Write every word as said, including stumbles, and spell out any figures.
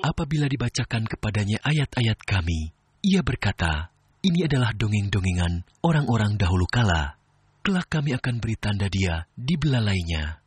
Apabila dibacakan kepadanya ayat-ayat kami, ia berkata, "Ini adalah dongeng-dongengan orang-orang dahulu kala." Kelak kami akan beri tanda dia di belalainya.